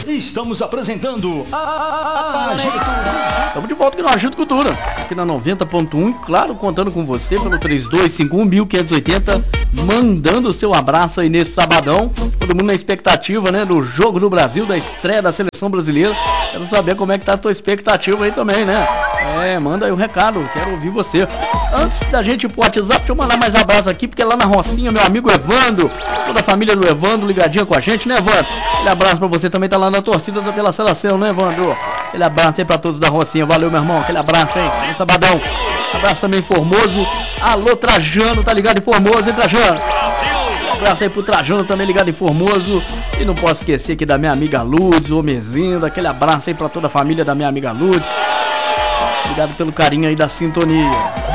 Estamos apresentando Agito. Estamos de volta aqui no Agito Cultura, aqui na 90.1, claro, contando com você pelo 3251-1580, mandando o seu abraço aí nesse sabadão. Todo mundo na expectativa, né, do Jogo do Brasil, da estreia da Seleção Brasileira. Quero saber como é que tá a tua expectativa aí também, né? Manda aí um recado, quero ouvir você. Antes da gente ir pro WhatsApp, deixa eu mandar mais abraço aqui, porque lá na Rocinha, meu amigo Evandro, toda a família do Evandro ligadinha com a gente, né, Evandro? Aquele abraço pra você, também tá lá na torcida pela seleção, né, Evandro? Aquele abraço aí pra todos da Rocinha, valeu, meu irmão, aquele abraço aí, no sabadão. Abraço também em Formoso, alô, Trajano, tá ligado em Formoso, hein, Trajano? Um abraço aí pro Trajano, também ligado em Formoso. E não posso esquecer aqui da minha amiga Lourdes, o Mezinda, aquele abraço aí pra toda a família da minha amiga Lourdes. Obrigado pelo carinho aí da sintonia.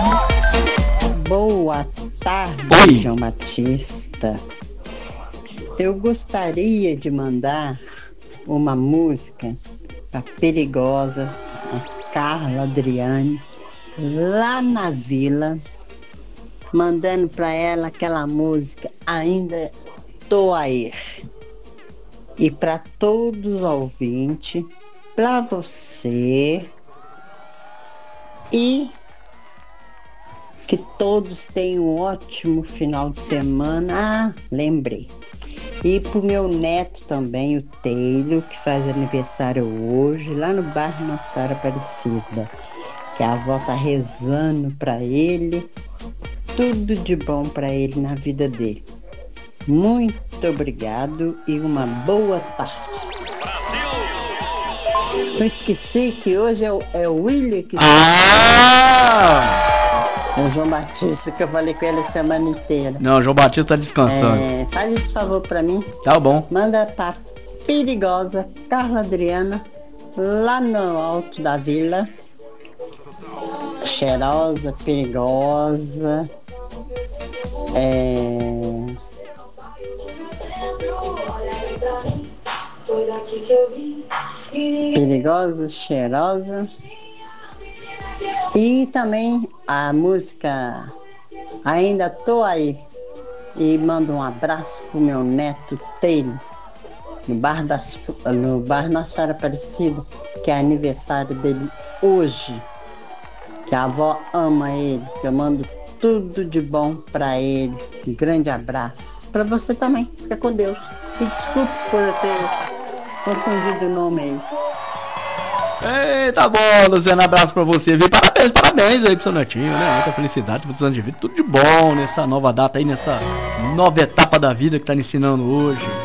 Boa tarde, Oi. João Batista. Eu gostaria de mandar uma música pra Perigosa, a Carla Adriane, lá na Vila, mandando pra ela aquela música Ainda Tô Aí. E pra todos os ouvintes, pra você, e que todos tenham um ótimo final de semana. Lembrei. E pro meu neto também, o Teilo, que faz aniversário hoje, lá no bairro Nossa Senhora Aparecida. Que a avó tá rezando pra ele. Tudo de bom pra ele na vida dele. Muito obrigado e uma boa tarde. Eu esqueci que hoje é o William que... O João Batista, que eu falei com ele a semana inteira. Não, o João Batista tá descansando. Faz esse favor pra mim. Tá bom. Manda pra Perigosa, Carla Adriana, lá no alto da vila. Cheirosa, perigosa. Perigosa, cheirosa. E também a música Ainda Tô Aí. E mando um abraço pro meu neto Teilo, no bar Nossa Senhora Aparecida, que é aniversário dele hoje. Que a avó ama ele, que eu mando tudo de bom pra ele. Um grande abraço. Pra você também. Fica com Deus. E desculpe por eu ter confundido o nome aí. Tá bom, Luciano, abraço pra você, viu? Parabéns aí pro seu netinho, né? Muita felicidade, muitos anos de vida, tudo de bom nessa nova data aí, nessa nova etapa da vida que tá ensinando hoje.